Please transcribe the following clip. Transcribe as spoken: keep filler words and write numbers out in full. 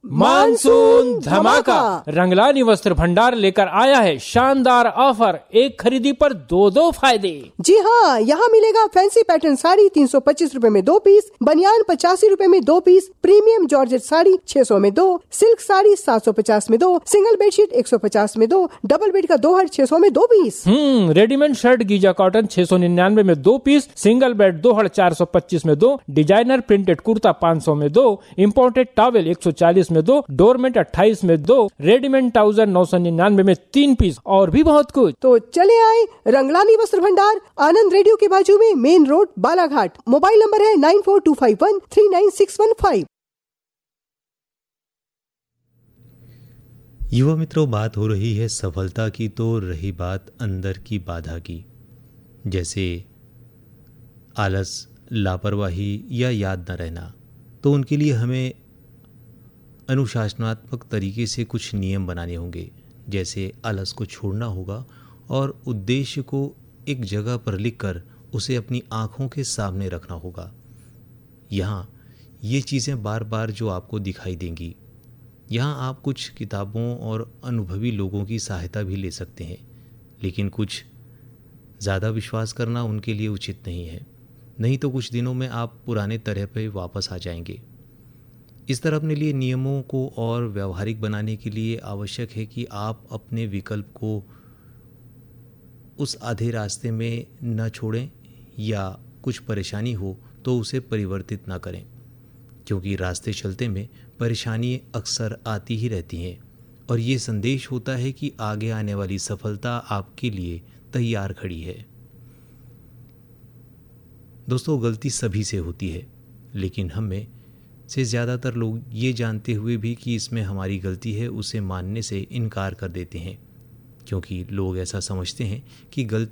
Monsoon धमाका। रंगलानी वस्त्र भंडार लेकर आया है शानदार ऑफर, एक खरीदी पर दो दो फायदे। जी हाँ, यहाँ मिलेगा फैंसी पैटर्न साड़ी तीन सौ पच्चीस रूपए में दो पीस, बनियान पचासी रूपए में दो पीस, प्रीमियम जॉर्जेट साड़ी छह सौ में दो, सिल्क साड़ी सात सौ पचास में दो, सिंगल बेडशीट एक सौ पचास में दो, डबल बेड का दो हर छह सौ में दो पीस। हम्म रेडीमेड शर्ट गीजा कॉटन छह सौ निन्यानवे में दो पीस, सिंगल बेड दो हड़ चार सौ पच्चीस में दो, डिजाइनर प्रिंटेड कुर्ता पाँच सौ में दो, इम्पोर्टेड टॉवेल एक सौ चालीस में दो, डोरमेट अट्ठाईस में दो, रेडीमेड ट्राउजर नौ सौ निन्यानवे में तीन पीस और भी बहुत कुछ। तो चले आए रंगलानी वस्त्र भंडार, आनंद रेडियो के बाजू में, main road Balaghat. Mobile number है nine four to five one three nine six one five. युवा मित्रों, बात हो रही है सफलता की, तो रही बात अंदर की बाधा की, जैसे आलस, लापरवाही या याद न रहना। तो उनके लिए हमें अनुशासनात्मक तरीके से कुछ नियम बनाने होंगे, जैसे आलस को छोड़ना होगा और उद्देश्य को एक जगह पर लिखकर उसे अपनी आँखों के सामने रखना होगा। यहाँ ये चीज़ें बार बार जो आपको दिखाई देंगी, यहाँ आप कुछ किताबों और अनुभवी लोगों की सहायता भी ले सकते हैं, लेकिन कुछ ज़्यादा विश्वास करना उनके लिए उचित नहीं है, नहीं तो कुछ दिनों में आप पुराने तरह पर वापस आ जाएंगे। इस तरह अपने लिए नियमों को और व्यवहारिक बनाने के लिए आवश्यक है कि आप अपने विकल्प को उस आधे रास्ते में न छोड़ें, या कुछ परेशानी हो तो उसे परिवर्तित ना करें, क्योंकि रास्ते चलते में परेशानी अक्सर आती ही रहती हैं और ये संदेश होता है कि आगे आने वाली सफलता आपके लिए तैयार खड़ी है। दोस्तों, गलती सभी से होती है, लेकिन हम में से ज़्यादातर लोग ये जानते हुए भी कि इसमें हमारी गलती है, उसे मानने से इनकार कर देते हैं, क्योंकि लोग ऐसा समझते हैं कि गलती